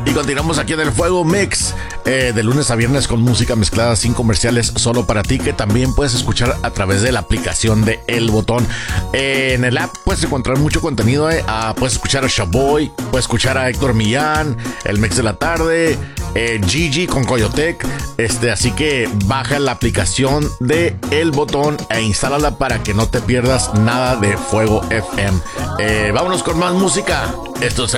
Y continuamos aquí en el Fuego Mix, de lunes a viernes con música mezclada sin comerciales, solo para ti, que también puedes escuchar a través de la aplicación de El Botón. En el app puedes encontrar mucho contenido, puedes escuchar a Shaboy, puedes escuchar a Héctor Millán, el Mix de la Tarde, Gigi con Coyotec, así que baja la aplicación de El Botón e instálala para que no te pierdas nada de Fuego FM. Vámonos con más música. Esto es